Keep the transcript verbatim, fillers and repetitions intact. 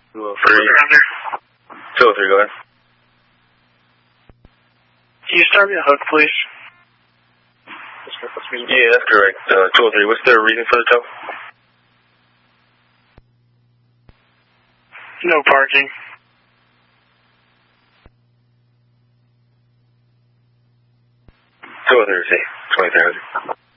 two oh three. two oh three, go ahead. Can you start me a hook, please? Yeah, that's correct. Uh, two oh three, what's the reason for the tow? No parking. two oh three, twenty-three hundred.